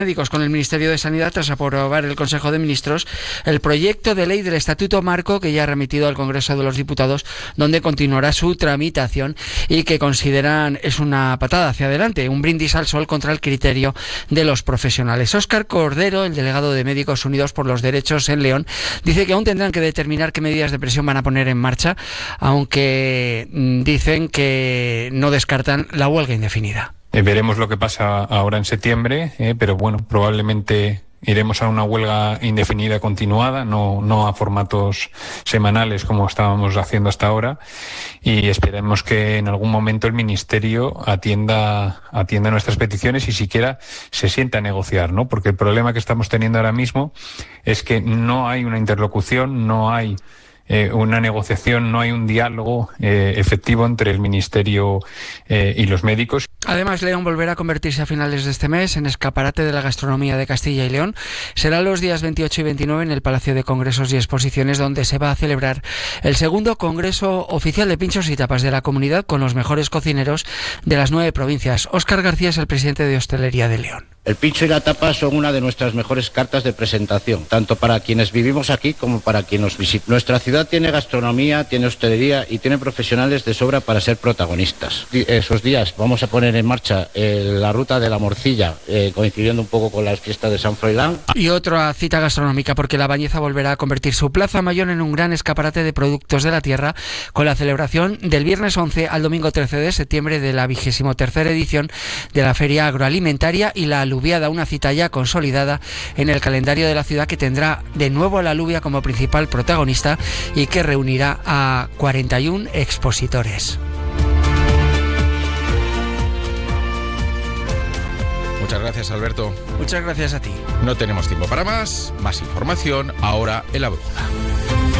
Médicos con el Ministerio de Sanidad tras aprobar el Consejo de Ministros el proyecto de ley del Estatuto Marco que ya ha remitido al Congreso de los Diputados, donde continuará su tramitación y que consideran es una patada hacia adelante, un brindis al sol contra el criterio de los profesionales. Óscar Cordero, el delegado de Médicos Unidos por los Derechos en León, dice que aún tendrán que determinar qué medidas de presión van a poner en marcha, aunque dicen que no descartan la huelga indefinida. Veremos lo que pasa ahora en septiembre, pero bueno, probablemente iremos a una huelga indefinida continuada, no a formatos semanales como estábamos haciendo hasta ahora, y esperemos que en algún momento el Ministerio atienda nuestras peticiones y siquiera se sienta a negociar, ¿no? Porque el problema que estamos teniendo ahora mismo es que no hay una interlocución, no hay una negociación, no hay un diálogo efectivo entre el Ministerio y los médicos. Además, León volverá a convertirse a finales de este mes en escaparate de la gastronomía de Castilla y León. Será los días 28 y 29 en el Palacio de Congresos y Exposiciones, donde se va a celebrar el segundo Congreso Oficial de Pinchos y Tapas de la comunidad con los mejores cocineros de las 9 provincias. Óscar García es el presidente de Hostelería de León. El pincho y la tapa son una de nuestras mejores cartas de presentación, tanto para quienes vivimos aquí como para quienes nos visitan. Nuestra ciudad tiene gastronomía, tiene hostelería y tiene profesionales de sobra para ser protagonistas. Esos días vamos a poner en marcha la ruta de la morcilla, coincidiendo un poco con las fiestas de San Froilán. Y otra cita gastronómica, porque La Bañeza volverá a convertir su Plaza Mayor en un gran escaparate de productos de la tierra, con la celebración del viernes 11 al domingo 13 de septiembre de la 23ª edición de la Feria Agroalimentaria y la alubiada, una cita ya consolidada en el calendario de la ciudad, que tendrá de nuevo a la alubia como principal protagonista y que reunirá a 41 expositores. Muchas gracias, Alberto. Muchas gracias a ti. No tenemos tiempo para más información ahora en La Brújula.